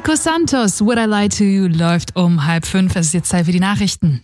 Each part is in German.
Nico Santos, Would I Lie to You, läuft um 4:30. Es ist jetzt Zeit für die Nachrichten.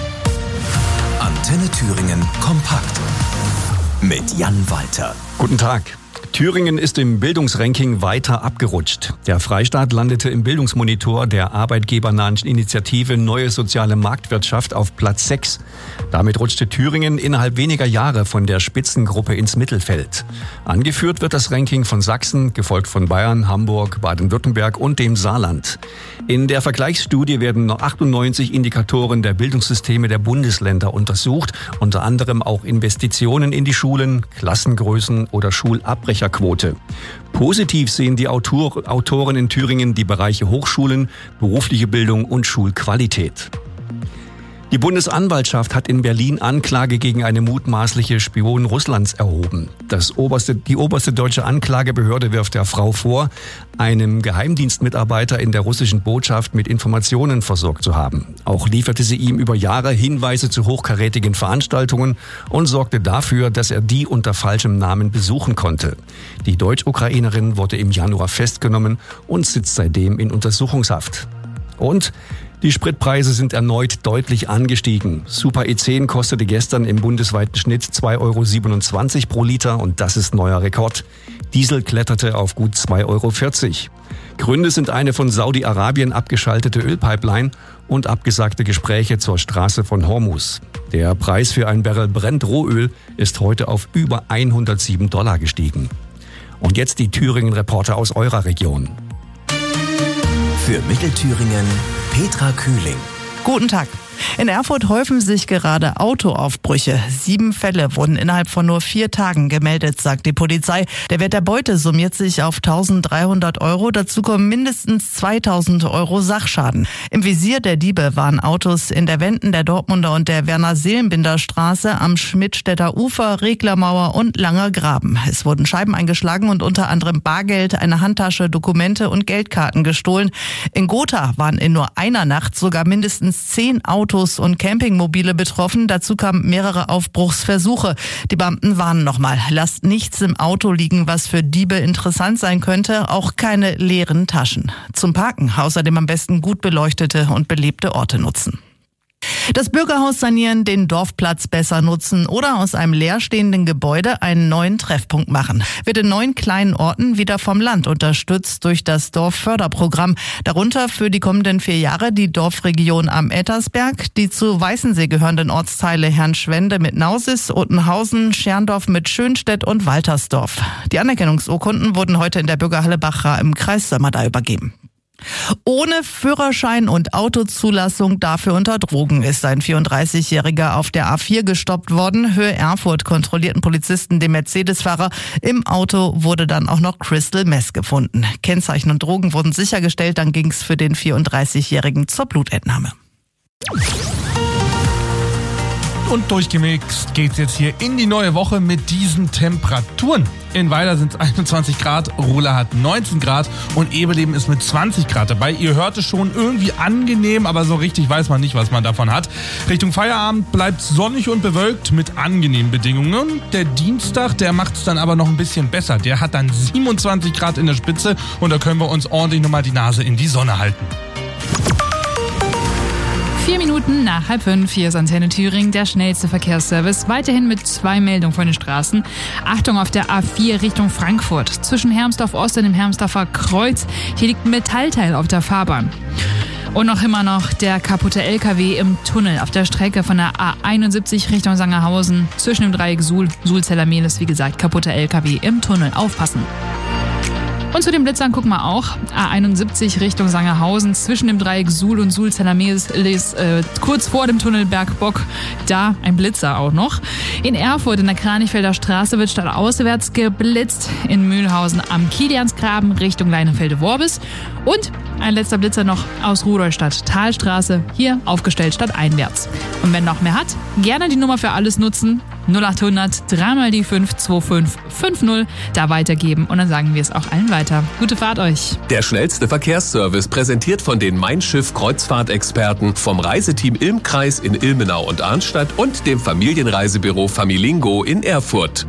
Antenne Thüringen kompakt mit Jan Walter. Guten Tag. Thüringen ist im Bildungsranking weiter abgerutscht. Der Freistaat landete im Bildungsmonitor der arbeitgebernahen Initiative Neue Soziale Marktwirtschaft auf Platz 6. Damit rutschte Thüringen innerhalb weniger Jahre von der Spitzengruppe ins Mittelfeld. Angeführt wird das Ranking von Sachsen, gefolgt von Bayern, Hamburg, Baden-Württemberg und dem Saarland. In der Vergleichsstudie werden 98 Indikatoren der Bildungssysteme der Bundesländer untersucht, unter anderem auch Investitionen in die Schulen, Klassengrößen oder Schulabbrecherquote. Positiv sehen die Autoren in Thüringen die Bereiche Hochschulen, berufliche Bildung und Schulqualität. Die Bundesanwaltschaft hat in Berlin Anklage gegen eine mutmaßliche Spion Russlands erhoben. Die oberste deutsche Anklagebehörde wirft der Frau vor, einem Geheimdienstmitarbeiter in der russischen Botschaft mit Informationen versorgt zu haben. Auch lieferte sie ihm über Jahre Hinweise zu hochkarätigen Veranstaltungen und sorgte dafür, dass er die unter falschem Namen besuchen konnte. Die Deutsch-Ukrainerin wurde im Januar festgenommen und sitzt seitdem in Untersuchungshaft. Und die Spritpreise sind erneut deutlich angestiegen. Super E10 kostete gestern im bundesweiten Schnitt 2,27 € pro Liter und das ist neuer Rekord. Diesel kletterte auf gut 2,40 €. Gründe sind eine von Saudi-Arabien abgeschaltete Ölpipeline und abgesagte Gespräche zur Straße von Hormuz. Der Preis für ein Barrel Brent-Rohöl ist heute auf über $107 gestiegen. Und jetzt die Thüringen-Reporter aus eurer Region. Für Mittelthüringen Petra Kühling. Guten Tag. In Erfurt häufen sich gerade Autoaufbrüche. 7 Fälle wurden innerhalb von nur 4 Tagen gemeldet, sagt die Polizei. Der Wert der Beute summiert sich auf 1.300 €. Dazu kommen mindestens 2.000 € Sachschaden. Im Visier der Diebe waren Autos in der Wenden der Dortmunder und der Werner-Seelenbinder-Straße, am Schmidtstädter Ufer, Reglermauer und Langer Graben. Es wurden Scheiben eingeschlagen und unter anderem Bargeld, eine Handtasche, Dokumente und Geldkarten gestohlen. In Gotha waren in nur einer Nacht sogar mindestens 10 Autos und Campingmobile betroffen. Dazu kamen mehrere Aufbruchsversuche. Die Beamten warnen nochmal, lasst nichts im Auto liegen, was für Diebe interessant sein könnte, auch keine leeren Taschen. Zum Parken außerdem am besten gut beleuchtete und belebte Orte nutzen. Das Bürgerhaus sanieren, den Dorfplatz besser nutzen oder aus einem leerstehenden Gebäude einen neuen Treffpunkt machen. Wird in 9 kleinen Orten wieder vom Land unterstützt durch das Dorfförderprogramm. Darunter für die kommenden 4 Jahre die Dorfregion am Ettersberg, die zu Weißensee gehörenden Ortsteile Herrnschwende mit Nausis, Ottenhausen, Scherndorf mit Schönstedt und Waltersdorf. Die Anerkennungsurkunden wurden heute in der Bürgerhalle Bachra im Kreis Sömmerda übergeben. Ohne Führerschein und Autozulassung, dafür unter Drogen, ist ein 34-Jähriger auf der A4 gestoppt worden. Höhe Erfurt kontrollierten Polizisten den Mercedes-Fahrer. Im Auto wurde dann auch noch Crystal Meth gefunden. Kennzeichen und Drogen wurden sichergestellt, dann ging es für den 34-Jährigen zur Blutentnahme. Und durchgemixt geht's jetzt hier in die neue Woche mit diesen Temperaturen. In Weiler sind es 21 Grad, Rola hat 19 Grad und Eberleben ist mit 20 Grad dabei. Ihr hört es schon, irgendwie angenehm, aber so richtig weiß man nicht, was man davon hat. Richtung Feierabend bleibt sonnig und bewölkt mit angenehmen Bedingungen. Der Dienstag, der macht es dann aber noch ein bisschen besser. Der hat dann 27 Grad in der Spitze und da können wir uns ordentlich nochmal die Nase in die Sonne halten. 4 Minuten nach 4:30, hier ist Antenne Thüringen, der schnellste Verkehrsservice. Weiterhin mit 2 Meldungen von den Straßen. Achtung auf der A4 Richtung Frankfurt. Zwischen Hermsdorf Ost und dem Hermsdorfer Kreuz. Hier liegt ein Metallteil auf der Fahrbahn. Und immer noch der kaputte LKW im Tunnel auf der Strecke von der A71 Richtung Sangerhausen. Zwischen dem Dreieck Suhl-Zellermehlis, wie gesagt, kaputter LKW im Tunnel. Aufpassen. Und zu den Blitzern gucken wir auch. A71 Richtung Sangerhausen, zwischen dem Dreieck Suhl und Suhl-Zellermehlis, kurz vor dem Tunnel Bergbock, da ein Blitzer auch noch. In Erfurt in der Kranichfelder Straße wird stadtauswärts geblitzt. In Mühlhausen am Kiliansgraben Richtung Leinefelde-Worbis. Und ein letzter Blitzer noch aus Rudolstadt, Talstraße, hier aufgestellt stadteinwärts. Und wenn noch mehr hat, gerne die Nummer für alles nutzen. 0800 3 die 52550 da weitergeben und dann sagen wir es auch allen weiter. Gute Fahrt euch. Der schnellste Verkehrsservice präsentiert von den Mein Schiff Kreuzfahrtexperten vom Reiseteam Ilm-Kreis in Ilmenau und Arnstadt und dem Familienreisebüro Familingo in Erfurt.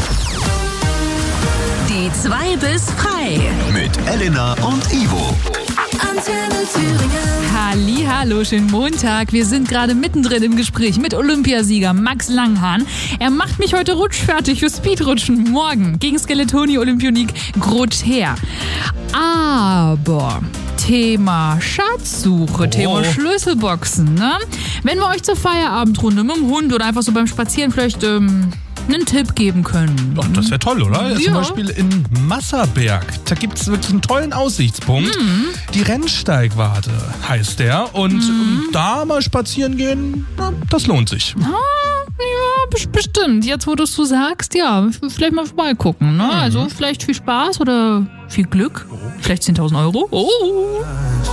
Die 2 bis frei. Mit Elena und Ivo. Antenne Thüringen. Hallo, schönen Montag. Wir sind gerade mittendrin im Gespräch mit Olympiasieger Max Langhahn. Er macht mich heute rutschfertig für Speedrutschen morgen gegen Skeletoni Olympionik Grother. Aber Thema Schatzsuche, Thema Schlüsselboxen, ne? Wenn wir euch zur Feierabendrunde mit dem Hund oder einfach so beim Spazieren vielleicht einen Tipp geben können. Doch, das wäre toll, oder? Ja. Zum Beispiel in Masserberg. Da gibt es wirklich einen tollen Aussichtspunkt. Die Rennsteigwarte heißt der. Und da mal spazieren gehen, das lohnt sich. Ja, bestimmt. Jetzt, wo du es so sagst, ja, vielleicht mal vorbeigucken. Ne? Also vielleicht viel Spaß oder viel Glück. Vielleicht 10.000 Euro. Oh.